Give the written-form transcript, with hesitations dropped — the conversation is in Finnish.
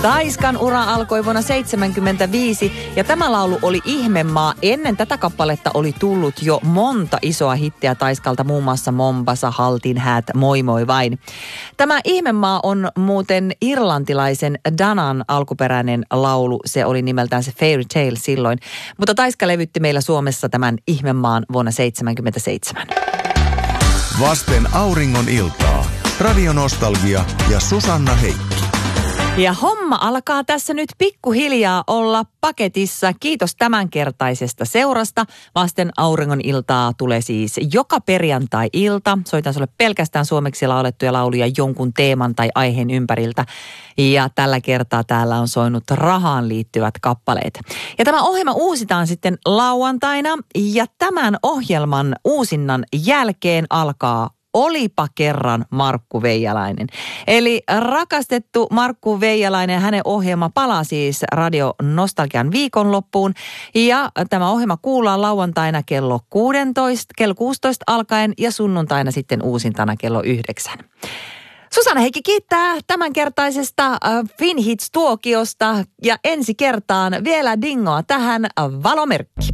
Taiskan ura alkoi vuonna 1975 ja tämä laulu oli Ihmemaa. Ennen tätä kappaletta oli tullut jo monta isoa hittiä Taiskalta, muun muassa Mombasa, Haltin häät, Moi moi vain. Tämä Ihmemaa on muuten irlantilaisen Danan alkuperäinen laulu. Se oli nimeltään se Fairy Tale silloin. Mutta Taiska levytti meillä Suomessa tämän Ihmemaan vuonna 1977. Vasten auringon iltaa. Radio Nostalgia ja Susanna Heikki. Ja homma alkaa tässä nyt pikkuhiljaa olla paketissa. Kiitos tämänkertaisesta seurasta. Vasten auringon iltaa tulee siis joka perjantai-ilta. Soitan sulle pelkästään suomeksi laulettuja lauluja jonkun teeman tai aiheen ympäriltä. Ja tällä kertaa täällä on soinut rahaan liittyvät kappaleet. Ja tämä ohjelma uusitaan sitten lauantaina. Ja tämän ohjelman uusinnan jälkeen alkaa Olipa kerran Markku Veijalainen. Eli rakastettu Markku Veijalainen, hänen ohjelma palaa siis Radio Nostalgian viikonloppuun. Ja tämä ohjelma kuullaan lauantaina kello 16 alkaen ja sunnuntaina sitten uusintana kello 9. Susanna Heikki kiittää tämänkertaisesta Finhits-tuokiosta ja ensi kertaan vielä dingoa tähän valomerkki.